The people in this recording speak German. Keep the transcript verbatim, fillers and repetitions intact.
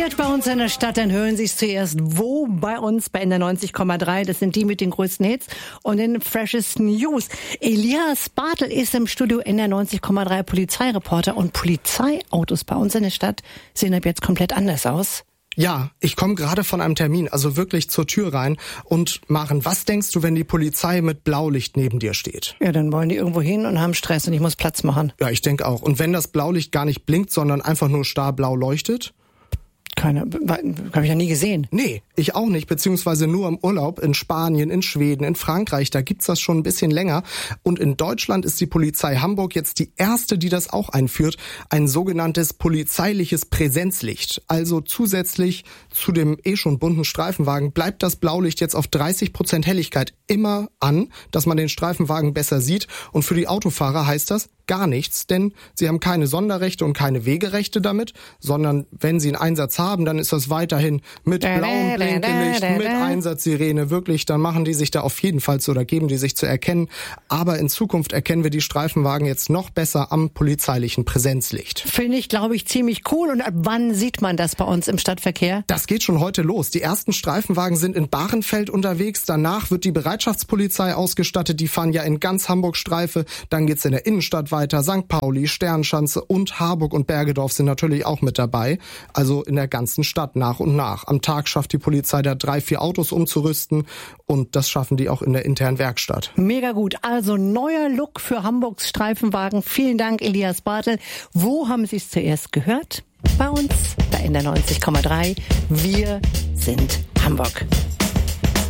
passiert bei uns in der Stadt, dann hören Sie es zuerst wo bei uns bei N R neunzig Komma drei. Das sind die mit den größten Hits und den freshesten News. Elias Bartel ist im Studio N R neunzig Komma drei Polizeireporter und Polizeiautos bei uns in der Stadt sehen ab jetzt komplett anders aus. Ja, ich komme gerade von einem Termin, also wirklich zur Tür rein. Und Maren, was denkst du, wenn die Polizei mit Blaulicht neben dir steht? Ja, dann wollen die irgendwo hin und haben Stress und ich muss Platz machen. Ja, ich denke auch. Und wenn das Blaulicht gar nicht blinkt, sondern einfach nur starr blau leuchtet? Keine, habe ich ja nie gesehen. Nee, ich auch nicht, beziehungsweise nur im Urlaub in Spanien, in Schweden, in Frankreich, da gibt's das schon ein bisschen länger. Und in Deutschland ist die Polizei Hamburg jetzt die erste, die das auch einführt, ein sogenanntes polizeiliches Präsenzlicht. Also zusätzlich zu dem eh schon bunten Streifenwagen bleibt das Blaulicht jetzt auf dreißig Prozent Helligkeit immer an, dass man den Streifenwagen besser sieht. Und für die Autofahrer heißt das gar nichts, denn sie haben keine Sonderrechte und keine Wegerechte damit, sondern wenn sie einen Einsatz haben, dann ist das weiterhin mit blauem Blinkelicht, mit Einsatzsirene, wirklich, dann machen die sich da auf jeden Fall zu oder geben die sich zu erkennen. Aber in Zukunft erkennen wir die Streifenwagen jetzt noch besser am polizeilichen Präsenzlicht. Finde ich, glaube ich, ziemlich cool. Und ab wann sieht man das bei uns im Stadtverkehr? Das geht schon heute los. Die ersten Streifenwagen sind in Bahrenfeld unterwegs. Danach wird die Bereitschaftspolizei ausgestattet. Die fahren ja in ganz Hamburg Streife. Dann geht's in der Innenstadt weiter. Sankt Pauli, Sternschanze und Harburg und Bergedorf sind natürlich auch mit dabei. Also in der ganzen Stadt nach und nach. Am Tag schafft die Polizei da drei, vier Autos umzurüsten und das schaffen die auch in der internen Werkstatt. Mega gut. Also neuer Look für Hamburgs Streifenwagen. Vielen Dank, Elias Bartel. Wo haben Sie es zuerst gehört? Bei uns, bei N R neunzig Komma drei. Wir sind Hamburg.